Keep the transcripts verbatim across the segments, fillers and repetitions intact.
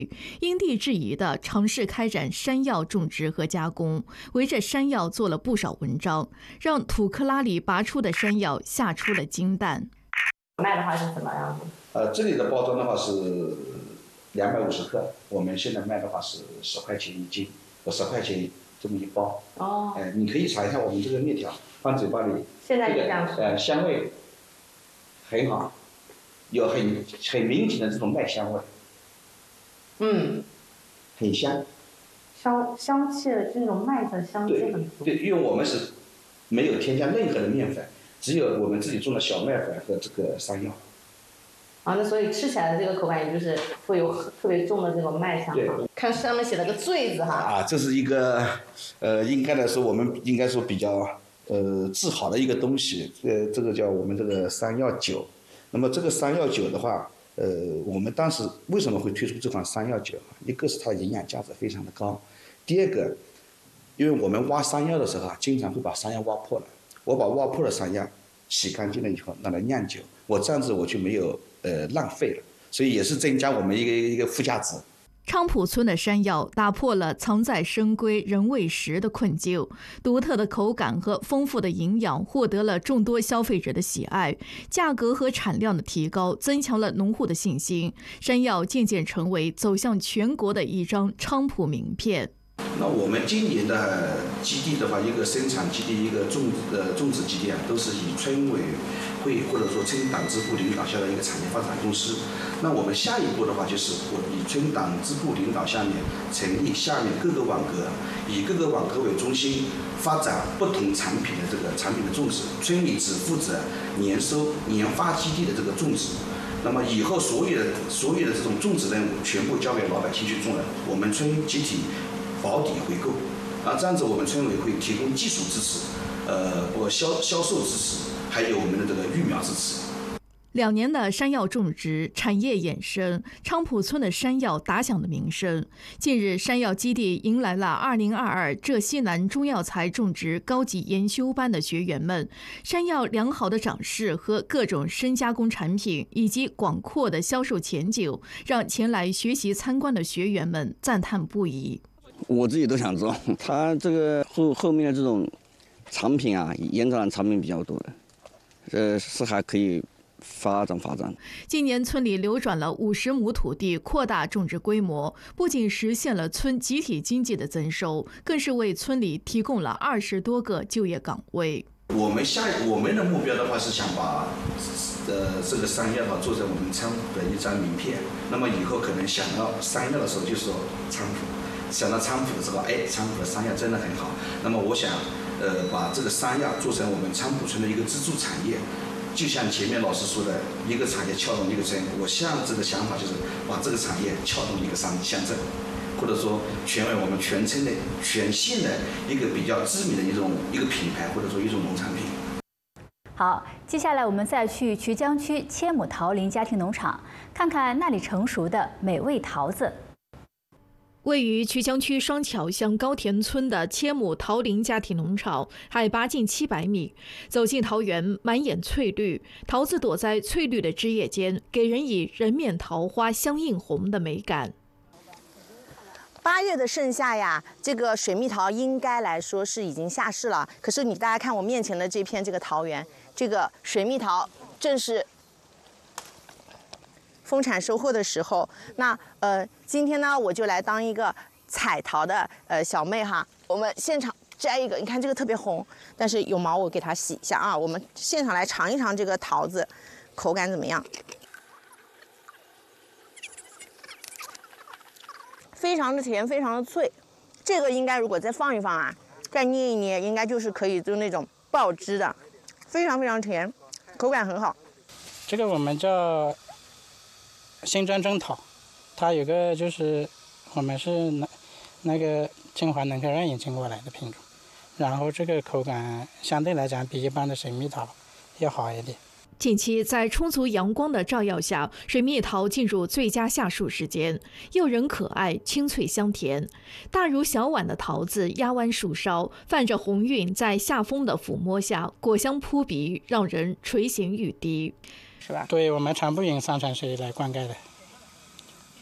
因地制宜地尝试开展山药种植和加工，围着山药做了不少文章，让土克拉里拔出的山药下出了金蛋。 卖的话是怎么样子？ 呃，这里的包装的话是两百五十克，我们现在卖的话是十块钱一斤，或十块钱这么一包。 哦。 哎、呃，你可以尝一下我们这个面条，放嘴巴里。 现在就这样吃。 呃，香味很好，有很很明显的这种麦香味。 嗯。 很香。 香香气的这种麦的香气很足。 对，因为我们是没有添加任何的面粉，只有我们自己种的小麦粉和这个山药。 啊，那所以吃起来的这个口感也就是会有特别重的这种麦香。对。看上面写了个“醉”字哈。 啊，这是一个，呃，应该来说我们应该说比较呃自豪的一个东西。呃，这个叫我们这个山药酒。那么这个山药酒的话，呃，我们当时为什么会推出这款山药酒？一个是它的营养价值非常的高，第二个，因为我们挖山药的时候啊，经常会把山药挖破了。我把挖破的山药洗干净了以后，拿来酿酒，我这样子我就没有呃浪费了，所以也是增加我们一个一个附加值。 昌浦村的山药打破了藏在深闺人未识的困境，独特的口感和丰富的营养获得了众多消费者的喜爱，价格和产量的提高增强了农户的信心，山药渐渐成为走向全国的一张昌浦名片。 那我们今年的基地的话，一个生产基地，一个种呃种植基地啊，都是以村委会或者说村党支部领导下的一个产业发展公司。那我们下一步的话，就是我以村党支部领导下面成立下面各个网格，以各个网格为中心，发展不同产品的这个产品的种植。村里只负责年收研发基地的这个种植。那么以后所有的所有的这种种植任务全部交给老百姓去种了，我们村集体保底回购，啊，这样子我们村委会提供技术支持，呃，我销销售支持，还有我们的这个育苗支持。 两年的山药种植产业衍生，昌浦村的山药打响了名声。近日，山药基地迎来了二零二二浙西南中药材种植高级研修班的学员们。山药良好的长势和各种深加工产品，以及广阔的销售前景，让前来学习参观的学员们赞叹不已。 我自己都想做，它这个后后面的这种产品啊，研发产品比较多的，呃，是还可以发展发展。 今年村里流转了五十亩土地，扩大种植规模，不仅实现了村集体经济的增收，更是为村里提供了二十多个就业岗位。 我们下我们的目标的话是想把呃这个山药的话做成我们昌浦的一张名片。那么以后可能想到山药的时候就说昌浦，想到昌浦的时候，哎，昌浦的山药真的很好。那么我想呃把这个山药做成我们昌浦村的一个支柱产业。就像前面老师说的，一个产业撬动一个村，我现在这个想法就是把这个产业撬动一个乡乡镇，或者说全为我们全村的、全县的一个比较知名的一种一个品牌，或者说一种农产品。 好，接下来我们再去衢江区千亩桃林家庭农场，看看那里成熟的美味桃子。 位于衢江区双桥乡高田村的千亩桃林家庭农场，海拔近七百米。走进桃园，满眼翠绿，桃子躲在翠绿的枝叶间，给人以人面桃花相映红的美感。 八月的盛夏呀，这个水蜜桃应该来说是已经下市了。可是你大家看我面前的这片这个桃园，这个水蜜桃正是丰产收获的时候。那呃，今天呢，我就来当一个采桃的呃小妹哈。我们现场摘一个，你看这个特别红，但是有毛，我给它洗一下啊。我们现场来尝一尝这个桃子，口感怎么样？非常的甜，非常的脆。这个应该如果再放一放啊，再捏一捏，应该就是可以就那种爆汁的，非常非常甜，口感很好。 这个我们叫新庄真桃，它有个就是我们是那那个金华农科院引进过来的品种，然后这个口感相对来讲比一般的水蜜桃要好一点。 近期在充足阳光的照耀下，水蜜桃进入最佳下树时间，诱人可爱，清脆香甜。大如小碗的桃子压弯树梢，泛着红晕，在夏风的抚摸下，果香扑鼻，让人垂涎欲滴， 是吧？ 对，我们全部用山泉水来灌溉的。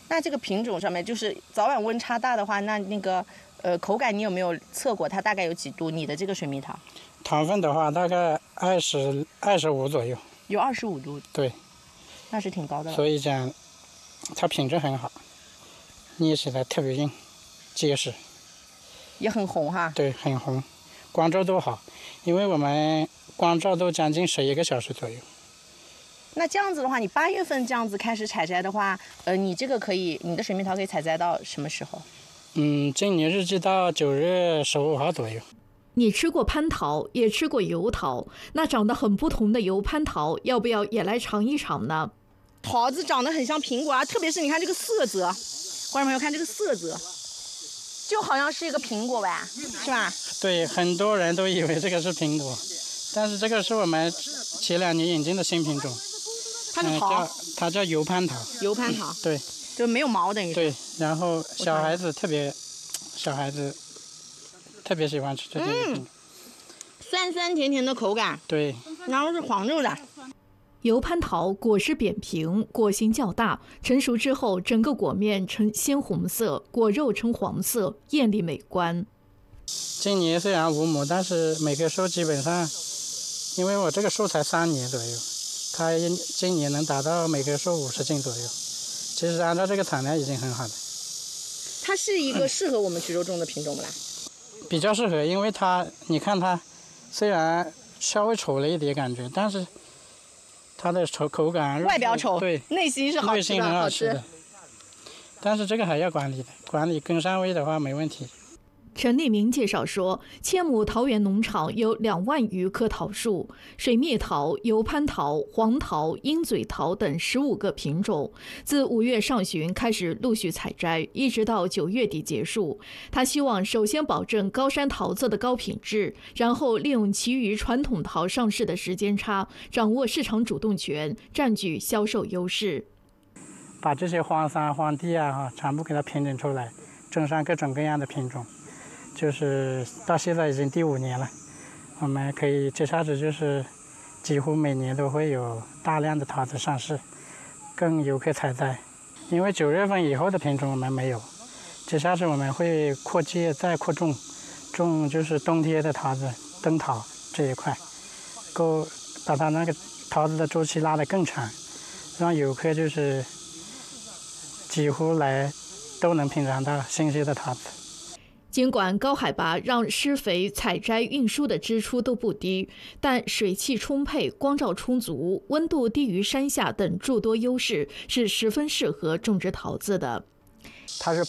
那这个品种上面，就是早晚温差大的话，那那个呃口感你有没有测过？它大概有几度？你的这个水蜜桃？ 糖分的话，大概二十二十五左右。 有二十五度。 对。 那是挺高的了。 所以讲，它品质很好，捏起来特别硬，结实。 也很红哈。 对，很红，光照都好，因为我们光照都将近十一个小时左右。 那这样子的话，你八月份这样子开始采摘的话，呃，你这个可以，你的水蜜桃可以采摘到什么时候？ 嗯，今年预计到九月十五号左右。 你吃过蟠桃，也吃过油桃，那长得很不同的油蟠桃，要不要也来尝一尝呢？ 桃子长得很像苹果啊，特别是你看这个色泽，观众朋友看这个色泽，就好像是一个苹果吧，是吧？ 对，很多人都以为这个是苹果，但是这个是我们前两年引进的新品种。 它是桃、 嗯、叫它叫油蟠桃。 油蟠桃。 对。 就没有毛等于。 对，然后小孩子特别，小孩子特别喜欢吃这个。嗯。 酸酸甜甜的口感。 对。 然后是黄肉的。 油蟠桃果实扁平，果形较大，成熟之后整个果面呈鲜红色，果肉呈黄色，艳丽美观。 今年虽然无母，但是每棵树基本上，因为我这个树才三年左右，它今年能达到每棵树五十斤左右，其实按照这个产量已经很好了。 它是一个适合我们徐州种的品种不啦？ 比较适合，因为它你看它虽然稍微丑了一点感觉，但是它的口口感， 外表丑， 对， 内心是好吃的， 内心很好吃的。但是这个还要管理的，管理根山味的话没问题。 陈立明介绍说，千亩桃园农场有两万余棵桃树，水蜜桃、油蟠桃、黄桃、鹰嘴桃等十五个品种，自五月上旬开始陆续采摘，一直到九月底结束。他希望首先保证高山桃子的高品质，然后利用其余传统桃上市的时间差，掌握市场主动权，占据销售优势。 把这些荒山荒地啊，哈，全部给它品种出来，种上各种各样的品种。就是到现在已经第五年了，我们可以接下去就是几乎每年都会有大量的桃子上市，供游客采摘。因为九月份以后的品种我们没有，接下去我们会扩建再扩种，种就是冬天的桃子，灯桃这一块，够把它那个桃子的周期拉得更长，让游客就是几乎来都能品尝到新鲜的桃子。 尽管高海拔让施肥、采摘、运输的支出都不低，但水汽充沛、光照充足、温度低于山下等诸多优势，是十分适合种植桃子的。 它是